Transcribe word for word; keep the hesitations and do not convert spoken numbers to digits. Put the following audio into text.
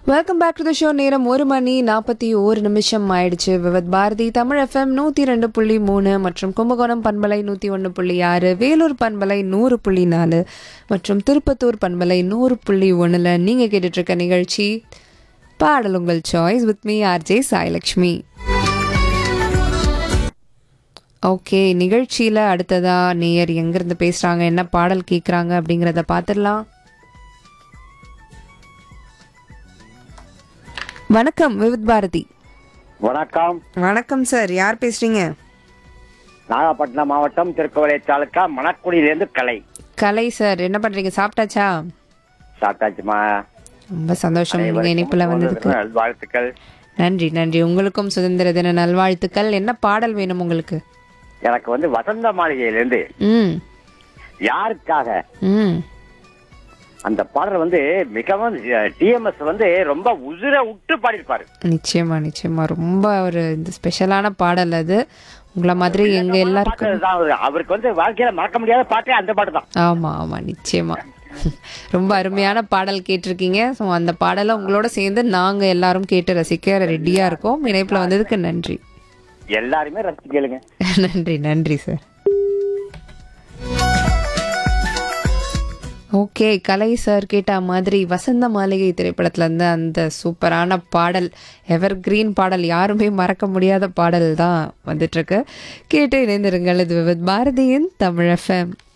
Welcome back to the show. நேரம் ஒரு மணி நாற்பத்தி ஒரு நிமிஷம் ஆயிடுச்சு. விவத் பாரதி தமிழ் எஃப்எம் நூற்றி ரெண்டு புள்ளி மூணு மற்றும் கும்பகோணம் பண்பலை நூற்றி ஒன்று புள்ளி ஆறு, வேலூர் பண்பலை நூறு புள்ளி நாலு மற்றும் திருப்பத்தூர் பண்பலை நூறு புள்ளி ஒன்றில் நீங்கள் கேட்டுட்ருக்க நிகழ்ச்சி பாடல் உங்கள் choice with me RJ Sailakshmi. Okay, நிகழ்ச்சியில் அடுத்ததா நேயர் எங்கேருந்து பேசுகிறாங்க, என்ன பாடல் கேட்குறாங்க அப்படிங்கிறத பார்த்துடலாம். வணக்கம் விவித் பாரதி. வணக்கம். வணக்கம் சார், யார் பேசுறீங்க? நாகப்பட்டினம் மாவட்டம் திருக்கோவிலை தாலுக்கா மணக்குடியிலேருந்து கலை. கலை சார், என்ன பண்றீங்க? சாப்பிட்டாச்சா? சாப்பிட்டாச்சுமா. ரொம்ப சந்தோஷம் நீங்க இணைப்புல வந்ததுக்கு. நல்வாழ்த்துக்கள். நன்றி நன்றி. உங்களுக்கும் சுதந்திர தின நல்வாழ்த்துக்கள். என்ன பாடல் வேணும் உங்களுக்கு? எனக்கு வந்து வசந்த மாளிகையிலேருந்து ம் யாருக்காக ம் அந்த பாடல் வந்து மிகவும் டிஎம்எஸ் வந்து ரொம்ப உசுர விட்டு பாடியிருப்பாரு. நிச்சயமா நிச்சயமா. ரொம்ப ஒரு இந்த ஸ்பெஷலான பாடல் அது. உங்களை மாதிரி எங்க எல்லாருக்கும் அவருக்கு வந்து வாழ்க்கையில மறக்க முடியாத பாட்டே அந்த பாட்டு தான். ஆமா ஆமா நிச்சயமா. ரொம்ப அருமையான பாடல் கேட்டிருக்கீங்க. ஸோ அந்த பாடலை உங்களோட சேர்ந்து நாங்க எல்லாரும் கேட்டு ரசிக்க ரெடியா இருக்கோம். இணைப்புல வந்ததுக்கு நன்றி. எல்லாருமே ரசிச்சு கேளுங்க. நன்றி நன்றி சார். ஓகே, கலை சார் கேட்ட மாதிரி வசந்த மாளிகை திரைப்படத்துல இருந்து அந்த சூப்பரான பாடல், எவர் கிரீன் பாடல், யாருமே மறக்க முடியாத பாடல் தான் வந்துட்டு இருக்கு. கேட்டு இணைந்திருங்கள். இது வித் பாரதியின் தமிழ் எஃப்எம்.